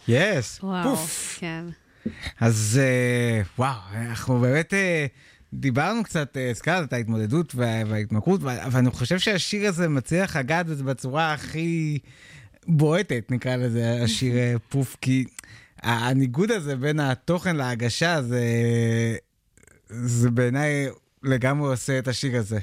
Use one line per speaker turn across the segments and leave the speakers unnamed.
יס,
וואו, כן.
אז וואו, אנחנו באמת דיברנו קצת, הזכרת את ההתמודדות וההתמכרות, אבל אני חושב שהשיר הזה מצליח לגעת בזה בצורה הכי בועטת, נקרא לזה, השיר פוף, כי הניגוד הזה בין התוכן להגשה, זה בעיניי לגמרי עושה את השיר הזה.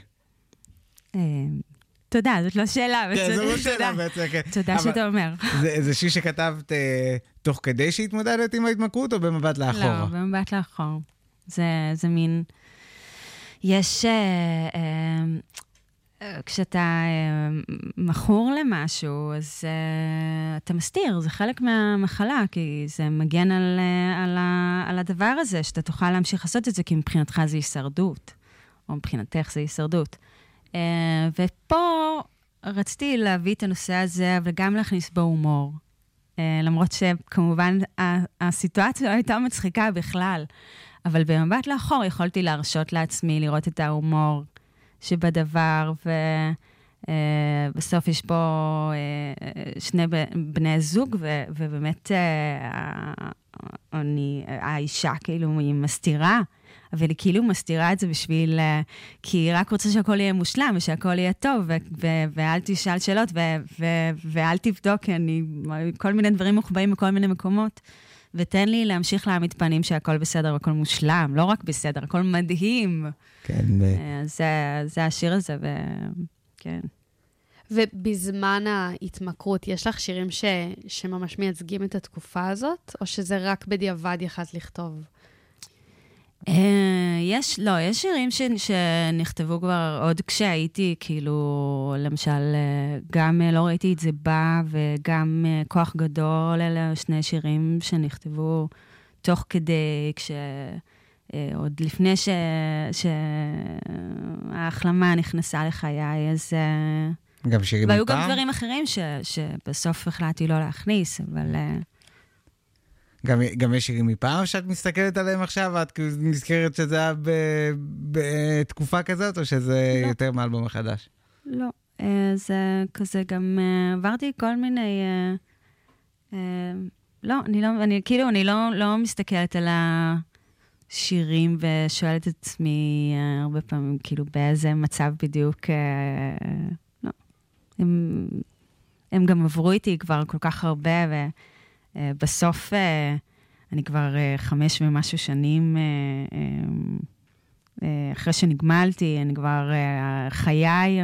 תודה, זאת לא שאלה.
כן, זו לא שאלה בעצם, כן.
תודה שאתה אומר.
זה שיר שכתבת תוך כדי שהתמודדת עם ההתמכרות, או במבט לאחורה?
לא, במבט לאחור. זה מין... יש... כשאתה מכור למשהו, אז אתה מסתיר, זה חלק מהמחלה, כי זה מגן על הדבר הזה, שאתה תוכל להמשיך לעשות את זה, כי מבחינתך זה הישרדות, או מבחינתך זה הישרדות. ופה רציתי להביא את הנושא הזה, וגם להכניס בו הומור. למרות שכמובן הסיטואציה לא הייתה מצחיקה בכלל, אבל במבט לאחור יכולתי להרשות לעצמי לראות את ההומור שבדבר, ובסוף יש פה שני בני זוג, ובאמת האישה כאילו היא מסתירה, אבל היא כאילו מסתירה את זה בשביל, כי היא רק רוצה שהכל יהיה מושלם, ושהכל יהיה טוב, ואל תשאל שאלות, ואל תבדוק, כל מיני דברים מוחבאים בכל מיני מקומות, ותן לי להמשיך להעמיד פנים שהכל בסדר, והכל מושלם, לא רק בסדר, הכל מדהים.
כן.
זה השיר הזה, וכן.
ובזמן ההתמכרות, יש לך שירים שממש מייצגים את התקופה הזאת, או שזה רק בדיעבד יכלת לכתוב?
יש שירים שנכתבו כבר עוד כשהייתי, כאילו, למשל, גם לא ראיתי את זה בא, וגם כוח גדול, אלה שני שירים שנכתבו תוך כדי, עוד לפני שההחלמה נכנסה לחיי, אז...
גם שירים
והיו גם דברים אחרים שבסוף החלטתי לא להכניס, אבל...
גם יש שירים מפעם שאת מסתכלת עליהם עכשיו, ואת נזכרת שזה היה בתקופה כזאת, או שזה יותר מאלבום מחדש?
לא, זה כזה גם עברתי כל מיני... לא, אני לא מסתכלת על השירים ושואלת את עצמי הרבה פעמים, כאילו באיזה מצב בדיוק... לא. הם גם עברו איתי כבר כל כך הרבה, ובסוף אני כבר 5 ומשהו שנים אחרי שנגמלתי, אני כבר, חיי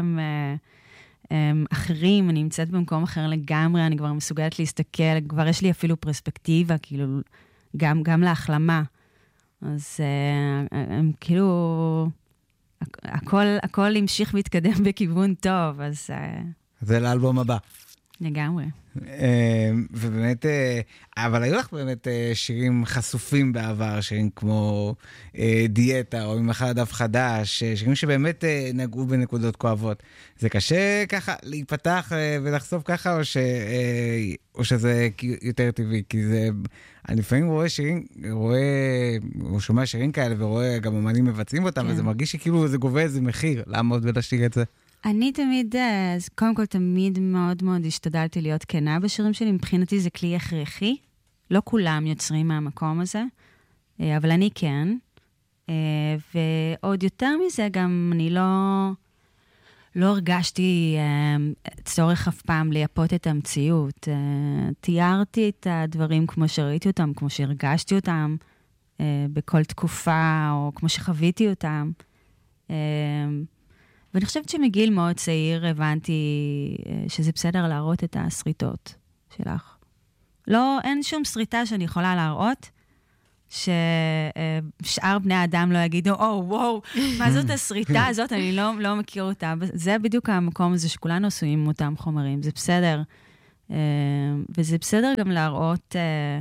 הם אחרים, אני נמצאת במקום אחר לגמרי, אני כבר מסוגלת להסתכל, כבר יש לי אפילו פרספקטיבה, כאילו, גם להחלמה. אז הם כאילו, הכל המשיך והתקדם בכיוון טוב, אז...
זה לאלבום הבא.
לגמרי.
ובאמת, אבל היו לך באמת שירים חשופים בעבר, שירים כמו דיאטה, או ממחר דף חדש, שירים שבאמת נגעו בנקודות כואבות. זה קשה ככה להיפתח ולחשוף ככה, או שזה יותר טבעי? כי זה, אני לפעמים רואה שירים, או שומע שירים כאלה, ורואה גם אמנים מבצעים אותם, וזה מרגיש שכאילו זה גובה איזה מחיר, לעמוד ולהשתיק את זה.
אני תמיד, קודם כל תמיד מאוד מאוד השתדלתי להיות כנה בשירים שלי, מבחינתי זה כלי הכרחי, לא כולם יוצרים מהמקום הזה, אבל אני כן, ועוד יותר מזה גם אני לא הרגשתי צורך אף פעם לייפות את המציאות, תיארתי את הדברים כמו שראיתי אותם, כמו שהרגשתי אותם, בכל תקופה, או כמו שחוויתי אותם, ואני חושבת שמגיל מאוד צעיר הבנתי שזה בסדר להראות את הסריטות שלך. לא, אין שום סריטה שאני יכולה להראות, ששאר בני האדם לא יגידו, וואו, מה זאת הסריטה הזאת? אני לא מכיר אותה. זה בדיוק המקום הזה שכולנו עשויים אותם חומרים. זה בסדר. וזה בסדר גם להראות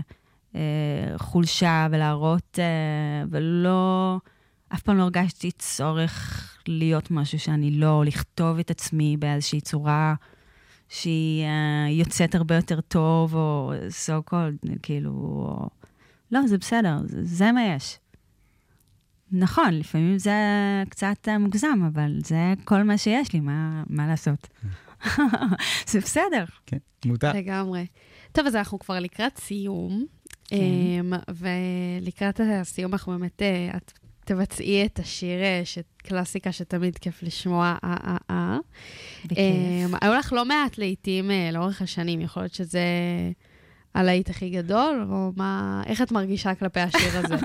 חולשה ולהראות, ולא... אף פעם לא הרגשתי צורך להיות משהו שאני לא, לכתוב את עצמי באיזושהי צורה שהיא יוצאת הרבה יותר טוב, או so called, כאילו, או... לא, זה בסדר, זה מה יש. נכון, לפעמים זה קצת מוגזם, אבל זה כל מה שיש לי, מה לעשות? זה בסדר.
כן, מותר.
לגמרי. טוב, אז אנחנו כבר לקראת סיום, ולקראת הסיום אנחנו באמת, את תבצעי את השיר, קלאסיקה שתמיד כיף לשמוע,
בכיף.
היו לך לא מעט לעיתים לאורך השנים, יכול להיות שזה הלהיט הכי גדול, או מה, איך את מרגישה כלפי השיר הזה?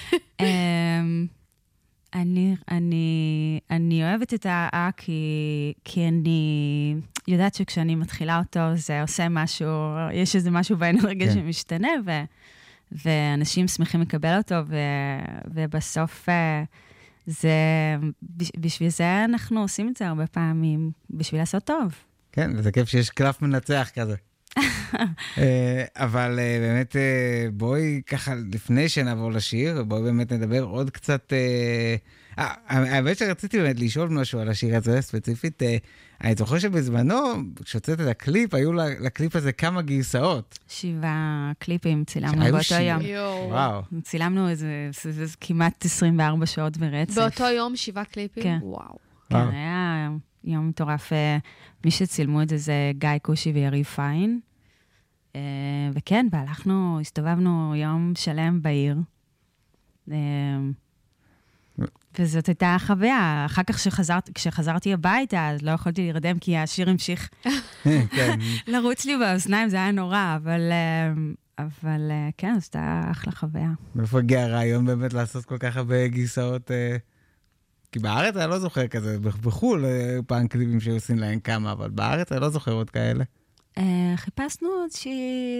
אני אוהבת את כי אני יודעת שכשאני מתחילה אותו, זה עושה משהו, יש איזה משהו באנרגיה שמשתנה, ואנשים שמחים לקבל אותו, ובסוף בשביל זה אנחנו עושים את זה הרבה פעמים, בשביל לעשות טוב.
כן, וזה כיף שיש קלף מנצח כזה. אבל באמת בואי ככה, לפני שנעבור לשיר, בואי באמת נדבר עוד קצת... האמת שרציתי באמת לשאול משהו על השיר הזה ספציפית. אני זוכר שבזמנו, כשהוצאת את הקליפ, היו לקליפ הזה כמה גרסאות.
7 קליפים צילמנו באותו יום.
וואו.
צילמנו איזה כמעט 24 שעות ברצף.
באותו יום 7 קליפים?
כן.
וואו.
כן, היה יום מטורף. מי שצילמו את זה גיא קושי ויריב פיין. וכן, והלכנו, הסתובבנו יום שלם בעיר. וזאת הייתה החוויה. אחר כך כשחזרתי הביתה, אז לא יכולתי להירדם, כי השיר המשיך לרוץ לי באוזניים, זה היה נורא, אבל כן, זאת הייתה אחלה חוויה.
מאיפה הגיע הרעיון באמת לעשות כל כך הרבה גרסאות? כי בארץ אני לא זוכר כזה, בחול פעם קליפים שעושים להם כמה, אבל בארץ אני לא זוכר עוד כאלה.
חיפשנו איזושהי...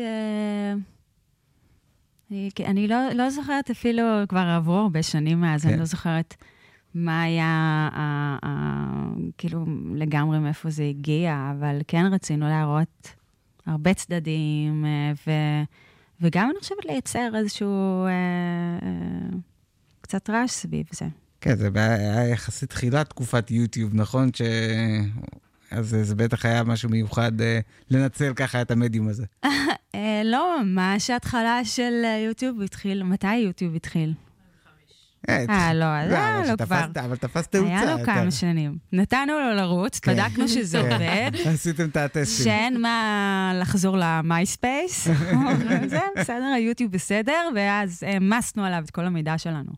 אני לא זוכרת אפילו, כבר עברו הרבה שנים מאז, אני לא זוכרת מה היה, כאילו לגמרי מאיפה זה הגיע, אבל כן רצינו להראות הרבה צדדים, וגם אני חושבת לייצר איזשהו קצת רעש סביב זה.
כן, זה היה יחסית תחילת תקופת יוטיוב, נכון? אז זה בטח היה משהו מיוחד לנצל ככה את המדיום הזה.
לא, ממש ההתחלה של יוטיוב התחיל, מתי יוטיוב התחיל? לא כבר.
אבל תפסת תאוצה.
היה לו כמה שנים. נתנו לו לרוץ, בדקנו שזה עובד.
עשיתם את הטסטים.
שאין מה לחזור למייספייס. זה בסדר, היוטיוב בסדר, ואז מסנו עליו את כל המידע שלנו.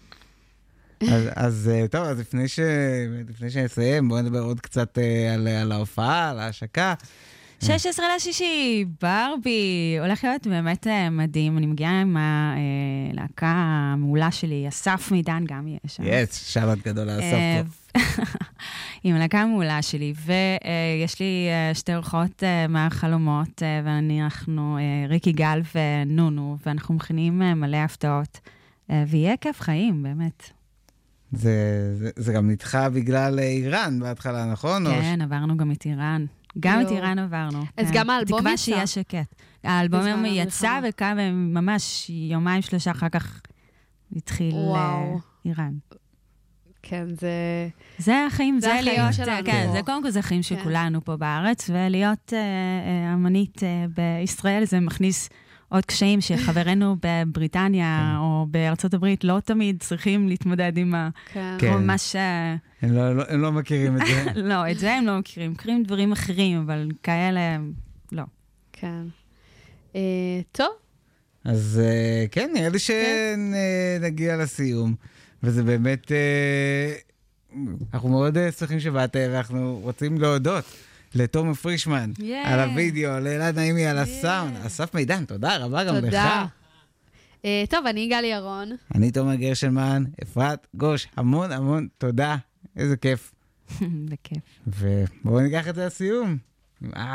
אז טוב, אז לפני שנסיים, בואו נדבר עוד קצת על ההופעה, על ההשקה.
16/6, ברבי, הולך להיות באמת מדהים. אני מגיעה עם הלהקה המעולה שלי, אסף מידן גם יש שם.
שבת גדול לאסף פה.
עם הלהקה המעולה שלי, ויש לי 2 אורחות מהחלומות, ואנחנו ריקי גל ונונו, ואנחנו מכינים מלא הפתעות, ויהיה כיף חיים, באמת.
זה גם נדחה בגלל איראן בהתחלה, נכון?
כן, עברנו גם את איראן. גם את איראן עברנו.
אז גם האלבום יצא.
תקווה שיהיה שקט. האלבום יצא וכמה ממש 2-3 אחר כך התחיל איראן.
כן,
זה החיים, זה להיות,
שלנו.
כן, זה קודם כל זה החיים של כולנו פה בארץ, ולהיות אמנית בישראל זה מכניס עוד קשיים שחברנו בבריטניה או בארצות הברית לא תמיד צריכים להתמודד עם ממש...
הם לא מכירים את זה.
לא, את זה הם לא מכירים. מכירים דברים אחרים, אבל כאלה לא.
כן. טוב.
אז כן, נראה לי שנגיע לסיום. וזה באמת... אנחנו מאוד שמחים שבאת, ואנחנו רוצים להודות לתומר פרישמן, על הוידאו, לאלעד נעימי, על הסאונד. אסף מידן, תודה רבה גם לך.
תודה. טוב, אני גלי ירון.
אני תומר גרשלמן, אפרת גוש, המון תודה. איזה כיף.
בכיף.
ובואו ניקח את זה לסיום.